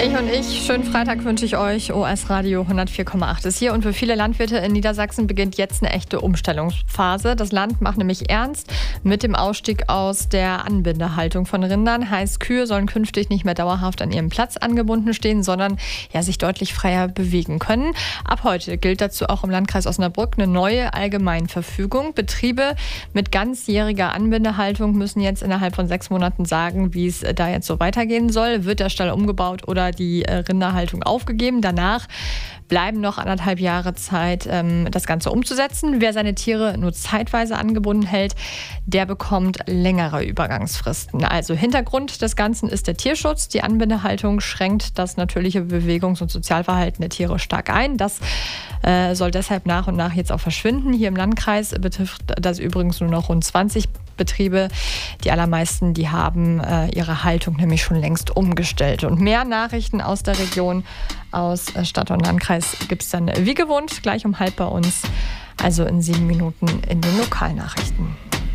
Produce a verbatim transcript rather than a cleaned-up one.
Ich und ich, schönen Freitag wünsche ich euch. O S Radio hundertvier Komma acht ist hier und für viele Landwirte in Niedersachsen beginnt jetzt eine echte Umstellungsphase. Das Land macht nämlich ernst mit dem Ausstieg aus der Anbindehaltung von Rindern. Heißt, Kühe sollen künftig nicht mehr dauerhaft an ihrem Platz angebunden stehen, sondern ja, sich deutlich freier bewegen können. Ab heute gilt dazu auch im Landkreis Osnabrück eine neue Allgemeinverfügung. Betriebe mit ganzjähriger Anbindehaltung müssen jetzt innerhalb von sechs Monaten sagen, wie es da jetzt so weitergehen soll. Wird der Stall umgebaut oder die Rinderhaltung aufgegeben? Danach bleiben noch anderthalb Jahre Zeit, das Ganze umzusetzen. Wer seine Tiere nur zeitweise angebunden hält, der bekommt längere Übergangsfristen. Also Hintergrund des Ganzen ist der Tierschutz. Die Anbindehaltung schränkt das natürliche Bewegungs- und Sozialverhalten der Tiere stark ein. Das äh, soll deshalb nach und nach jetzt auch verschwinden. Hier im Landkreis betrifft das übrigens nur noch rund zwanzig Betriebe. Die allermeisten, die haben äh, ihre Haltung nämlich schon längst umgestellt. Und mehr Nachrichten aus der Region, aus Stadt und Landkreis gibt es dann wie gewohnt gleich um halb bei uns, also in sieben Minuten in den Lokalnachrichten.